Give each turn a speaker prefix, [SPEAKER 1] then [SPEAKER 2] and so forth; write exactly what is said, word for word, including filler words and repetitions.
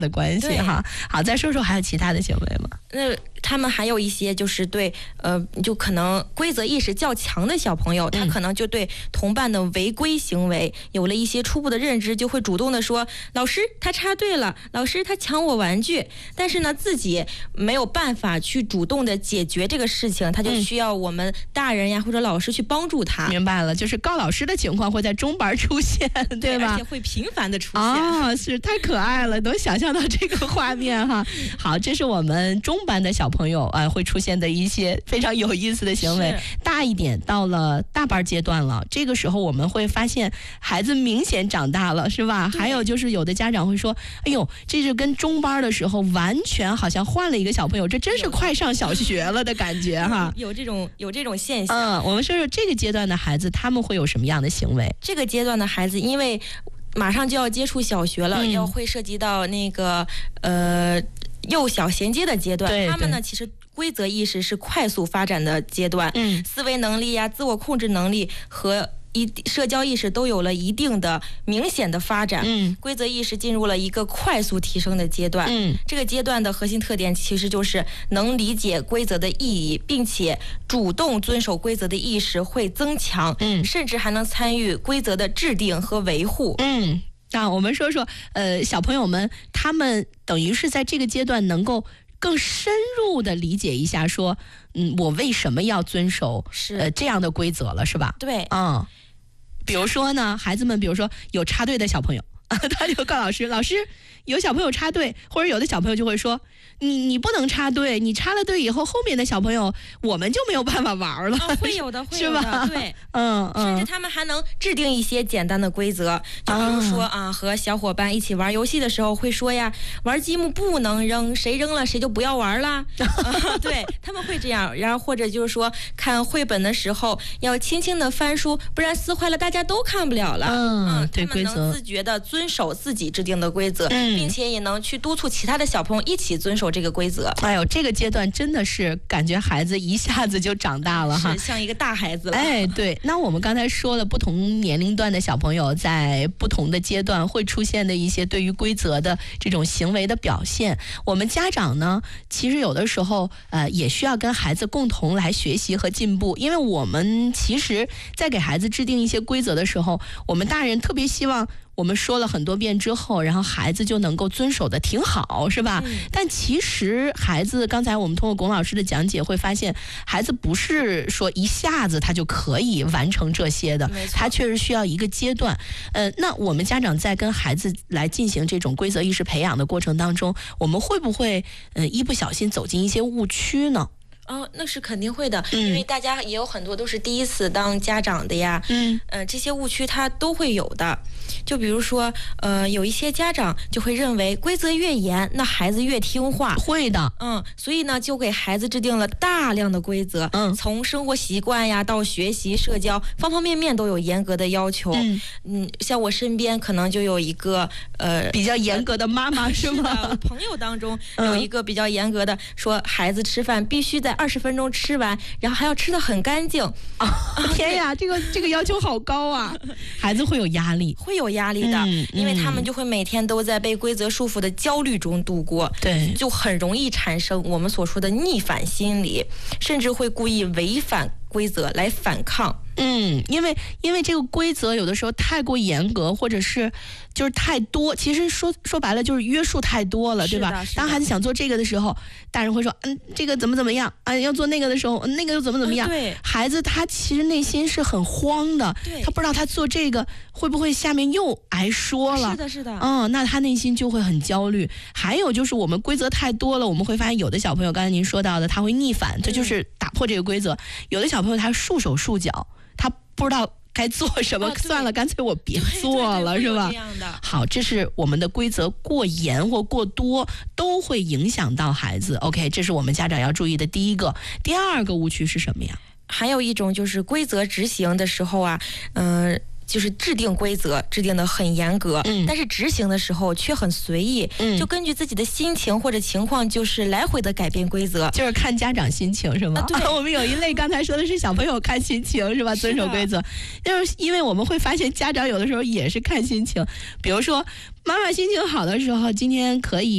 [SPEAKER 1] 的关系哈。好，再说说还有其他的行为吗？
[SPEAKER 2] 那他们还有一些就是对呃，就可能规则意识较强的小朋友，他可能就对同伴的违规行为有了一些初步的认知，就会主动的说老师他插队了，老师他抢我玩具，但是呢自己没有办法去主动的解决这个事情，他就需要我们大人呀或者老师去帮助他。
[SPEAKER 1] 明白了，就是告老师的情况会在中班出现，对吧？
[SPEAKER 2] 而且会频繁的出现。
[SPEAKER 1] 哦，是太可爱了，能想象到这个画面哈。好，这是我们中班的小朋友啊、呃、会出现的一些非常有意思的行为。大一点到了大班阶段了，这个时候我们会发现孩子明显长大了，是吧？还有就是有的家长会说，哎呦，这是跟中班的时候完全好像换了一个小朋友，这真是快上小学了的感觉哈。
[SPEAKER 2] 有这种有这种现象。
[SPEAKER 1] 嗯，我们说说这个阶段的孩子他们会有什么样的行为？
[SPEAKER 2] 这个阶段的孩子因为马上就要接触小学了，嗯、要会涉及到那个呃幼小衔接的阶段，
[SPEAKER 1] 对对，
[SPEAKER 2] 他们呢其实规则意识是快速发展的阶段，嗯，思维能力呀、自我控制能力和一社交意识都有了一定的明显的发展，嗯，规则意识进入了一个快速提升的阶段，嗯，这个阶段的核心特点其实就是能理解规则的意义，并且主动遵守规则的意识会增强，嗯，甚至还能参与规则的制定和维护，
[SPEAKER 1] 嗯。那我们说说，呃，小朋友们他们等于是在这个阶段能够更深入的理解一下，说，嗯，我为什么要遵守呃这样的规则了，是吧？
[SPEAKER 2] 对，
[SPEAKER 1] 嗯，比如说呢，孩子们，比如说有插队的小朋友，他就告老师，老师有小朋友插队，或者有的小朋友就会说，你你不能插队，你插了队以后，后面的小朋友我们就没有办法玩了，
[SPEAKER 2] 哦、会有的，会有的，
[SPEAKER 1] 是吧？
[SPEAKER 2] 对，
[SPEAKER 1] 嗯嗯，
[SPEAKER 2] 甚至他们还能制定一些简单的规则，就比如说啊，和小伙伴一起玩游戏的时候会说呀，玩积木不能扔，谁扔了谁就不要玩啦。啊、对，他们会这样，然后或者就是说看绘本的时候要轻轻的翻书，不然撕坏了大家都看不了了。
[SPEAKER 1] 嗯，对，
[SPEAKER 2] 他们能自觉的遵守自己制定的规则，嗯、并且也能去督促其他的小朋友一起遵守这个规则。
[SPEAKER 1] 哎呦，这个阶段真的是感觉孩子一下子就长大了哈，
[SPEAKER 2] 是像一个大孩子了。
[SPEAKER 1] 哎，对。那我们刚才说了，不同年龄段的小朋友在不同的阶段会出现的一些对于规则的这种行为的表现，我们家长呢，其实有的时候呃也需要跟孩子共同来学习和进步，因为我们其实在给孩子制定一些规则的时候，我们大人特别希望我们说了很多遍之后，然后孩子就能够遵守的挺好，是吧？嗯、但其实孩子，刚才我们通过龚老师的讲解会发现，孩子不是说一下子他就可以完成这些的，他确实需要一个阶段。呃，那我们家长在跟孩子来进行这种规则意识培养的过程当中，我们会不会呃一不小心走进一些误区呢？
[SPEAKER 2] 哦，那是肯定会的，嗯、因为大家也有很多都是第一次当家长的呀，嗯，呃，这些误区他都会有的。就比如说，呃，有一些家长就会认为规则越严，那孩子越听话。
[SPEAKER 1] 会的，
[SPEAKER 2] 嗯，所以呢，就给孩子制定了大量的规则，嗯，从生活习惯呀到学习、社交，方方面面都有严格的要求。嗯，嗯像我身边可能就有一个呃
[SPEAKER 1] 比较严格的妈妈，是吗？
[SPEAKER 2] 是的，朋友当中有一个比较严格的，说孩子吃饭必须在二十分钟吃完，然后还要吃得很干净。
[SPEAKER 1] 啊、天呀，这个这个要求好高啊！孩子会有压力，
[SPEAKER 2] 会有压力的，嗯、因为他们就会每天都在被规则束缚的焦虑中度过，
[SPEAKER 1] 对，
[SPEAKER 2] 就很容易产生我们所说的逆反心理，甚至会故意违反规则来反抗。
[SPEAKER 1] 嗯，因为因为这个规则有的时候太过严格，或者是就是太多，其实说说白了就是约束太多了，对吧？当孩子想做这个的时候，大人会说，嗯，这个怎么怎么样啊？要做那个的时候，那个又怎么怎么样？嗯、
[SPEAKER 2] 对，
[SPEAKER 1] 孩子他其实内心是很慌的，他不知道他做这个会不会下面又挨说了。
[SPEAKER 2] 是的，是的。
[SPEAKER 1] 嗯，那他内心就会很焦虑。还有就是我们规则太多了，我们会发现有的小朋友，刚才您说到的，他会逆反，这就是打破这个规则。嗯、有的小朋友他束手束脚。他不知道该做什么，哦、算了，干脆我别做了，
[SPEAKER 2] 对对对，
[SPEAKER 1] 是吧？
[SPEAKER 2] 这样的。
[SPEAKER 1] 好，这是我们的规则过严或过多都会影响到孩子。OK， 这是我们家长要注意的第一个。第二个误区是什么呀？
[SPEAKER 2] 还有一种就是规则执行的时候啊，嗯、呃。就是制定规则制定的很严格，嗯，但是执行的时候却很随意，嗯，就根据自己的心情或者情况，就是来回的改变规则，
[SPEAKER 1] 就是看家长心情，是吗？
[SPEAKER 2] 啊、对，
[SPEAKER 1] 我们有一类刚才说的是小朋友看心情，是吧？遵守规则，就是因为我们会发现家长有的时候也是看心情，比如说妈妈心情好的时候，今天可以